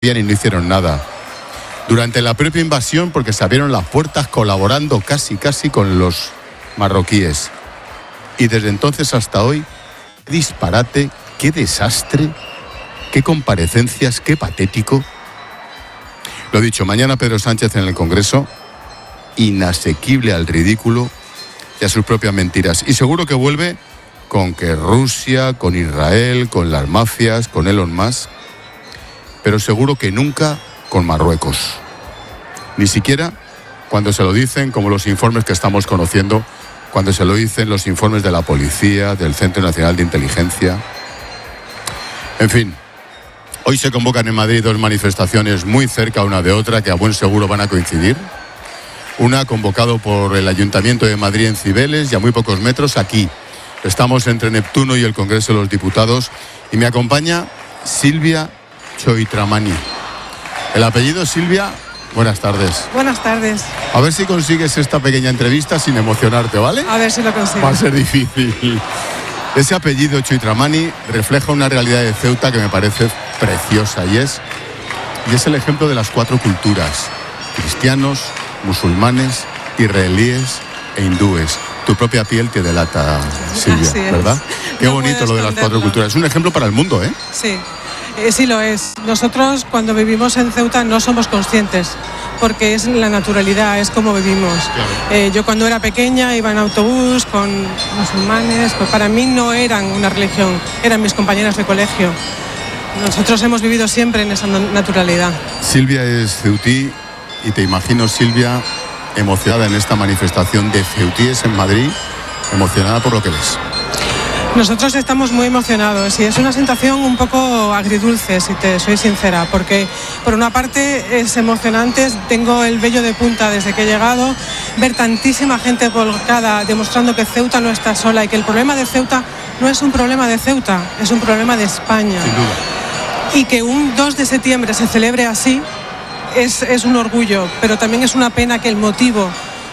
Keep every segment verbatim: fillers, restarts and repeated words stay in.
y no hicieron nada. Durante la propia invasión, porque se abrieron las puertas colaborando casi casi con los marroquíes. Y desde entonces hasta hoy, qué disparate, qué desastre, qué comparecencias, qué patético. Lo dicho, mañana Pedro Sánchez en el Congreso, inasequible al ridículo y a sus propias mentiras. Y seguro que vuelve con que Rusia, con Israel, con las mafias, con Elon Musk, pero seguro que nunca con Marruecos. Ni siquiera cuando se lo dicen, como los informes que estamos conociendo, cuando se lo dicen los informes de la policía, del Centro Nacional de Inteligencia. En fin, hoy se convocan en Madrid dos manifestaciones muy cerca una de otra, que a buen seguro van a coincidir. Una convocado por el Ayuntamiento de Madrid en Cibeles y a muy pocos metros aquí. Estamos entre Neptuno y el Congreso de los Diputados y me acompaña Silvia Choitramani. El apellido Silvia, buenas tardes. Buenas tardes. A ver si consigues esta pequeña entrevista sin emocionarte, ¿vale? A ver si lo consigo. Va a ser difícil. Ese apellido Choitramani refleja una realidad de Ceuta que me parece preciosa y es, y es el ejemplo de las cuatro culturas: cristianos, musulmanes, israelíes e hindúes. Tu propia piel te delata, Silvia, ¿verdad? Qué no bonito lo de las cuatro culturas. Es un ejemplo para el mundo, ¿eh? Sí, eh, sí lo es. Nosotros cuando vivimos en Ceuta no somos conscientes, porque es la naturalidad, es como vivimos. Claro. Eh, yo cuando era pequeña iba en autobús con musulmanes, pues para mí no eran una religión, eran mis compañeras de colegio. Nosotros hemos vivido siempre en esa naturalidad. Silvia es ceutí y te imagino, Silvia, emocionada en esta manifestación de ceutíes en Madrid, emocionada por lo que ves. Nosotros estamos muy emocionados y es una sensación un poco agridulce, si te soy sincera, porque por una parte es emocionante, tengo el vello de punta desde que he llegado, ver tantísima gente volcada demostrando que Ceuta no está sola y que el problema de Ceuta no es un problema de Ceuta, es un problema de España. Sin duda. Y que un dos de septiembre se celebre así es, es un orgullo, pero también es una pena que el motivo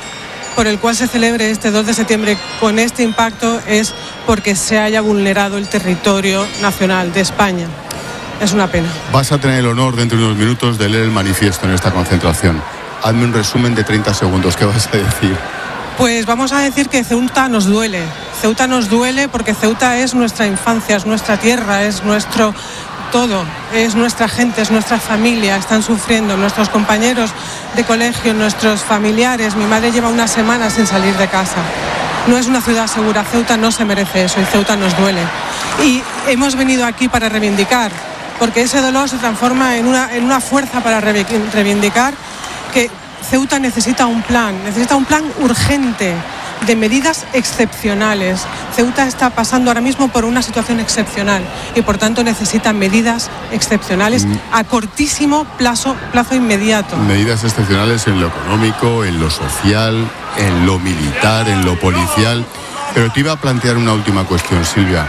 por el cual se celebre este dos de septiembre con este impacto es porque se haya vulnerado el territorio nacional de España. Es una pena. Vas a tener el honor dentro de unos minutos de leer el manifiesto en esta concentración. Hazme un resumen de treinta segundos. ¿Qué vas a decir? Pues vamos a decir que Ceuta nos duele. Ceuta nos duele porque Ceuta es nuestra infancia, es nuestra tierra, es nuestro todo, es nuestra gente, es nuestra familia, están sufriendo nuestros compañeros de colegio, nuestros familiares. Mi madre lleva una semana sin salir de casa. No es una ciudad segura, Ceuta no se merece eso y Ceuta nos duele. Y hemos venido aquí para reivindicar, porque ese dolor se transforma en una, en una fuerza para reivindicar que Ceuta necesita un plan, necesita un plan urgente, de medidas excepcionales. Ceuta está pasando ahora mismo por una situación excepcional y por tanto necesita medidas excepcionales a cortísimo plazo, plazo inmediato. Medidas excepcionales en lo económico, en lo social, en lo militar, en lo policial. Pero te iba a plantear una última cuestión, Silvia.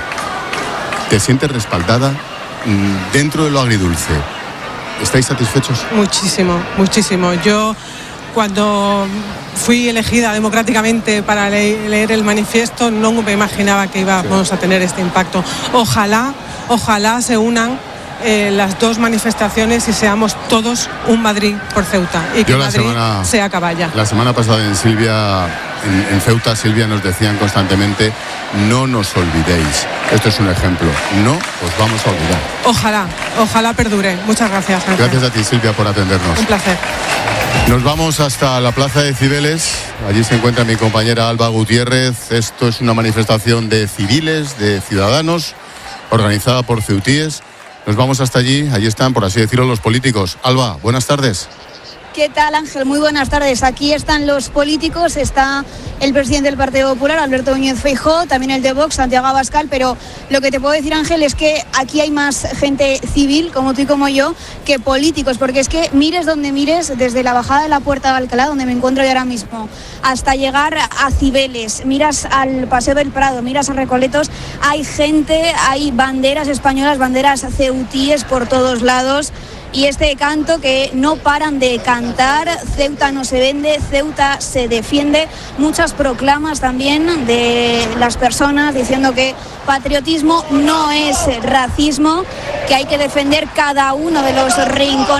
¿Te sientes respaldada dentro de lo agridulce? ¿Estáis satisfechos? Muchísimo, muchísimo. Yo cuando fui elegida democráticamente para le- leer el manifiesto no me imaginaba que íbamos a tener este impacto. Ojalá, ojalá se unan eh, las dos manifestaciones y seamos todos un Madrid por Ceuta y que Madrid semana, sea caballa. La semana pasada en Silvia, en, en Ceuta, Silvia, nos decían constantemente: no nos olvidéis. Esto es un ejemplo, no os vamos a olvidar. Ojalá, ojalá perdure. Muchas gracias, Ángel. Gracias a ti, Silvia, por atendernos. Un placer. Nos vamos hasta la plaza de Cibeles. Allí se encuentra mi compañera Alba Gutiérrez. Esto es una manifestación de civiles, de ciudadanos, organizada por ceutíes. Nos vamos hasta allí. Allí están, por así decirlo, los políticos. Alba, buenas tardes. ¿Qué tal, Ángel? Muy buenas tardes. Aquí están los políticos, está el presidente del Partido Popular, Alberto Núñez Feijóo, también el de Vox, Santiago Abascal, pero lo que te puedo decir, Ángel, es que aquí hay más gente civil, como tú y como yo, que políticos, porque es que mires donde mires, desde la bajada de la Puerta de Alcalá, donde me encuentro yo ahora mismo, hasta llegar a Cibeles, miras al Paseo del Prado, miras a Recoletos, hay gente, hay banderas españolas, banderas ceutíes por todos lados. y este canto que no paran de cantar. Ceuta no se vende, Ceuta se defiende. Muchas proclamas también de las personas diciendo que patriotismo no es racismo, que hay que defender cada uno de los rincones